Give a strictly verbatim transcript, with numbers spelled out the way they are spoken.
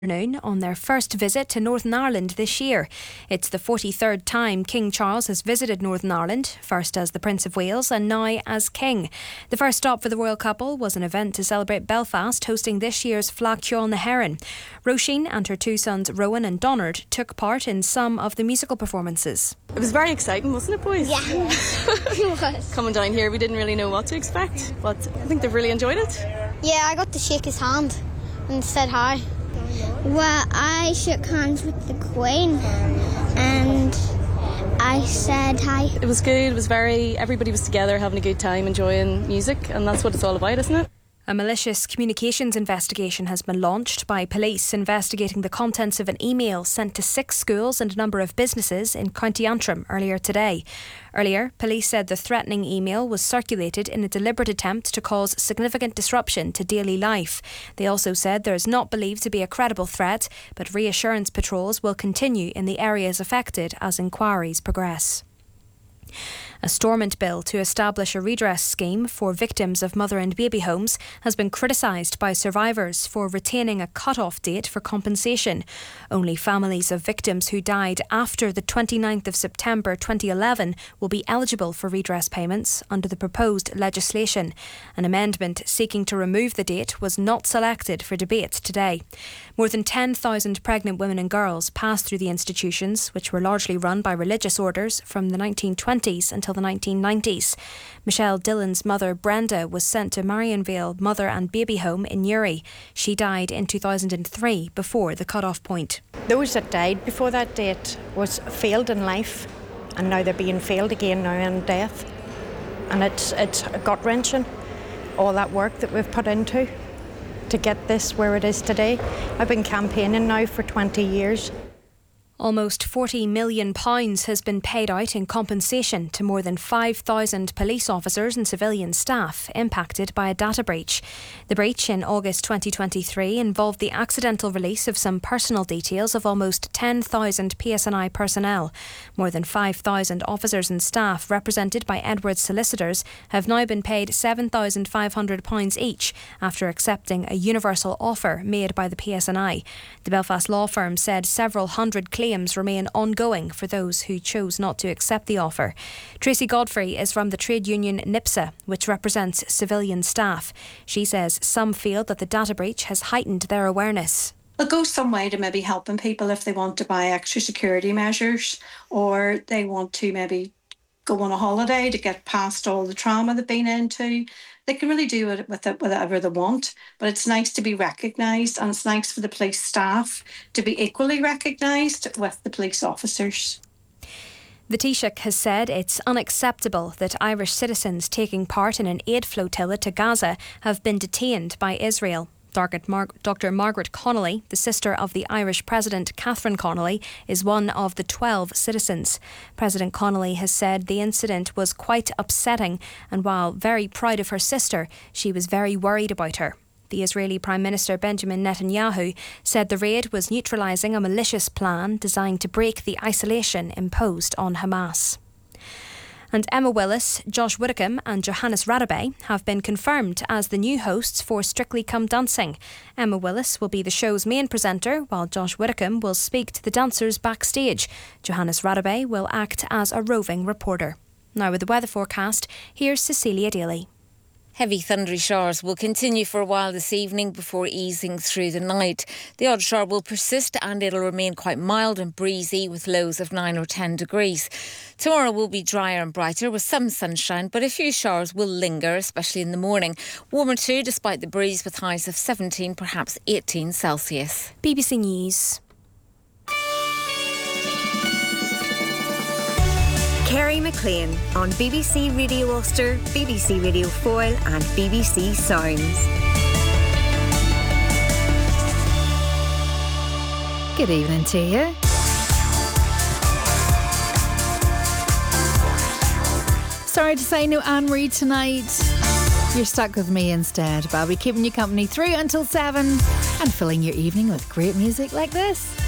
Afternoon on their first visit to Northern Ireland this year. It's the forty-third time King Charles has visited Northern Ireland, first as the Prince of Wales and now as King. The first stop for the royal couple was an event to celebrate Belfast hosting this year's Fleadh Cheoil na hÉireann. Roisin and her two sons Rowan and Donard took part in some of the musical performances. It was very exciting, wasn't it, boys? Yeah, it was. Coming down here, we didn't really know what to expect, but I think they've really enjoyed it. Yeah, I got to shake his hand and said hi. Well, I shook hands with the Queen and I said hi. It was good, it was very, everybody was together having a good time, enjoying music, and that's what it's all about, isn't it? A malicious communications investigation has been launched by police investigating the contents of an email sent to six schools and a number of businesses in County Antrim earlier today. Earlier, police said the threatening email was circulated in a deliberate attempt to cause significant disruption to daily life. They also said there is not believed to be a credible threat, but reassurance patrols will continue in the areas affected as inquiries progress. A Stormont bill to establish a redress scheme for victims of mother and baby homes has been criticised by survivors for retaining a cut-off date for compensation. Only families of victims who died after the twenty-ninth of September twenty eleven will be eligible for redress payments under the proposed legislation. An amendment seeking to remove the date was not selected for debate today. More than ten thousand pregnant women and girls passed through the institutions, which were largely run by religious orders from the nineteen twenties until the nineteen nineties. Michelle Dillon's mother Brenda was sent to Marionvale Mother and Baby Home in Newry. She died in two thousand three before the cut-off point. Those that died before that date was failed in life, and now they're being failed again now in death. And it's, it's gut-wrenching, all that work that we've put into to get this where it is today. I've been campaigning now for twenty years. Almost forty million pounds has been paid out in compensation to more than five thousand police officers and civilian staff impacted by a data breach. The breach in August twenty twenty-three involved the accidental release of some personal details of almost ten thousand P S N I personnel. More than five thousand officers and staff represented by Edwards solicitors have now been paid seven thousand five hundred pounds each after accepting a universal offer made by the P S N I. The Belfast law firm said several hundred claims remain ongoing for those who chose not to accept the offer. Tracy Godfrey is from the trade union NIPSA, which represents civilian staff. She says some feel that the data breach has heightened their awareness. It goes some way to maybe helping people if they want to buy extra security measures, or they want to maybe go on a holiday to get past all the trauma they've been into. They can really do it with it whatever they want, but it's nice to be recognised, and it's nice for the police staff to be equally recognised with the police officers. The Taoiseach has said it's unacceptable that Irish citizens taking part in an aid flotilla to Gaza have been detained by Israel. Doctor Margaret Connolly, the sister of the Irish President Catherine Connolly, is one of the twelve citizens. President Connolly has said the incident was quite upsetting, and while very proud of her sister, she was very worried about her. The Israeli Prime Minister Benjamin Netanyahu said the raid was neutralising a malicious plan designed to break the isolation imposed on Hamas. And Emma Willis, Josh Widdicombe and Johannes Radebe have been confirmed as the new hosts for Strictly Come Dancing. Emma Willis will be the show's main presenter, while Josh Widdicombe will speak to the dancers backstage. Johannes Radebe will act as a roving reporter. Now with the weather forecast, here's Cecilia Daly. Heavy thundery showers will continue for a while this evening before easing through the night. The odd shower will persist and it'll remain quite mild and breezy with lows of nine or ten degrees. Tomorrow will be drier and brighter with some sunshine, but a few showers will linger, especially in the morning. Warmer too, despite the breeze, with highs of seventeen, perhaps eighteen Celsius. B B C News. Kerry McLean on B B C Radio Ulster, B B C Radio Foyle and B B C Sounds. Good evening to you. Sorry to say no Anne-Marie tonight. You're stuck with me instead, but I'll be keeping you company through until seven and filling your evening with great music like this.